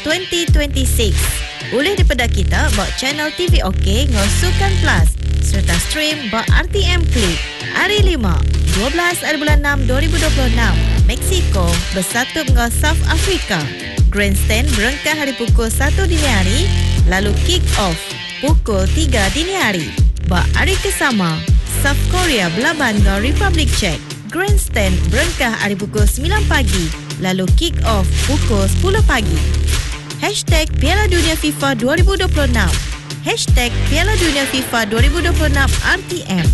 2026. Boleh dipedak kita buat channel TV OK ngau Sukan Plus serta stream buat RTM Klik. Hari 5, 12 hari bulan 6 2026, Mexico bersatu dengan South Africa. Grandstand berengkah hari pukul 1 dini hari, lalu kick off pukul 3 dini hari. Buat hari kesama, South Korea berlaban dengan Republic Czech. Grandstand berengkah hari pukul 9 pagi, lalu kick off pukul 10 pagi. Hashtag Piala Dunia FIFA 2026. Hashtag Piala Dunia FIFA 2026 RTM.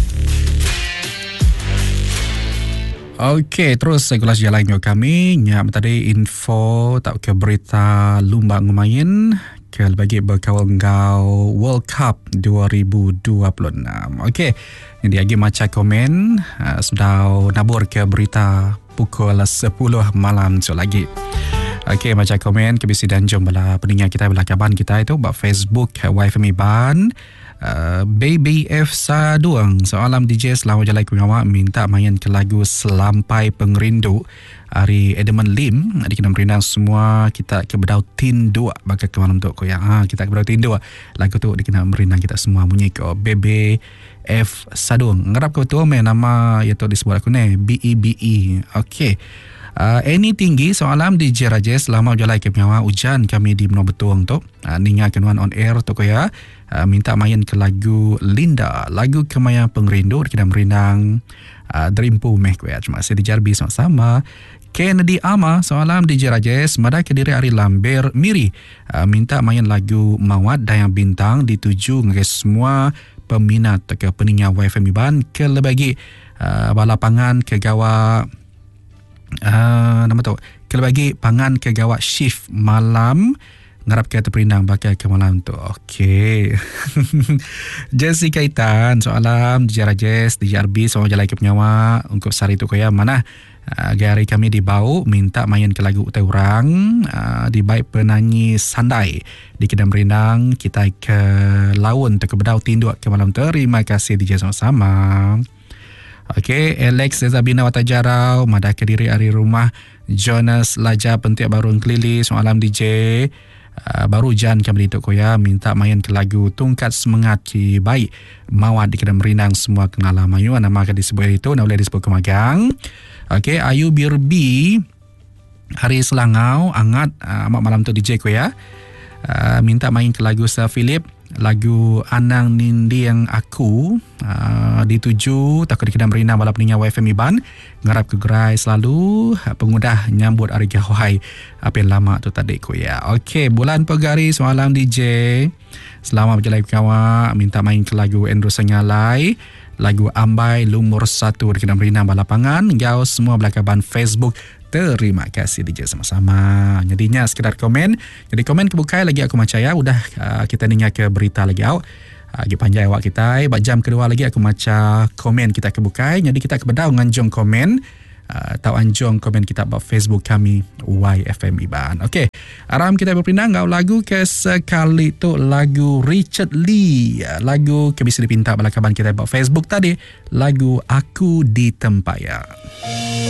Okey, terus segala jalan dengan kami. Nyam tadi info tak ke berita lumba ngumain ke bagi berkawal ngau World Cup 2026. Okey, jadi lagi macam komen sudah nabur ke berita pukul 10 malam so lagi. Okey, macam komen ke bisi dan jom bala pendengar kita bala kaban kita itu buat Facebook YFM Iban. Baby F Saduang soalam DJ selamat jalan ku ngawak minta main ke lagu Selampai Pengerindu hari Edmund Lim di kena merindang semua kita ke bedau tindu bakal ke malam tu ko ya kita ke bedau tindu lagu tu di kena merindang kita semua bunyi ke Baby F Saduang ngarap ke tu nama iaitu disebut aku ni BEBE. Okey. Any tinggi soalam DJ Rajesh selama jalan ke penyawa hujan kami di Menua Betuang tu ninga kenuan on air tu ko ya minta main ke lagu Linda lagu Kemaya Pengerindu kita merindang Dreampu meh ko ya cuma saya di Jarbi sama-sama. Kennedy Ama soalam DJ Rajesh mada ke diri Ari Lamber Miri minta main lagu Mawat Dayang Bintang dituju ngai semua peminat ke peninggal YFM Iban ke lebagi balapangan ke gawa nama tu kalau bagi pangan ke gawat shift malam ngarap ke terperindang bakal ke malam tu. Okey. Jesse Kaitan soalam DJ Rajesh DJ RB soal jalan ke penyawa untuk sari tu kaya mana hari kami dibau minta main ke lagu utai orang di baik penyanyi Sandai di Kedam Rindang kita ke laun ke bedau tindu ke malam. Terima kasih DJ sama-sama. Okey, Alex Zabina Watajarau, Mada Kediri Ari Rumah, Jonas Laja Pentik Baru Kelili, Soalam DJ, baru Jan kami di Tokoya, minta main ke lagu Tungkat Semangat Ki Baik, Mawat di Kedam Rindang semua kenal Mayu, nama akan disebut itu, nak boleh disebut Kemagang. Okey, Ayu Birbi, Hari Selangau, Angat, amat malam tu DJ ko ya. Minta main ke lagu Sir Philip, lagu Anang Nindi Yang Aku dituju takut di Kedam Rina balap peninggal YFM Iban ngarap ke gerai selalu pengudah nyambut hari gahwai apa yang lama tu tadi ko ya. Okey, bulan pegari semalam DJ selamat berjalan kawan minta main ke lagu Andrew Sengalai lagu Ambai Lumur 1 di Kedam Rina balapangan gau semua belakaban Facebook. Terima kasih DJ sama-sama. Jadinya sekedar komen. Jadi komen kebukai lagi aku macaya udah kita dengar ke berita lagi awak. Lagi panjang awak kita. Jam kedua lagi aku maca komen kita kebukai. Jadi kita kebedau nganjong komen. Tahu anjong komen kita buat Facebook kami YFM Iban. Okey. Aram kita berpindah ngau lagu ke sekali tu lagu Richard Lee. Lagu ke bisa dipinta balakaban kita buat Facebook tadi. Lagu Aku di Tempaya.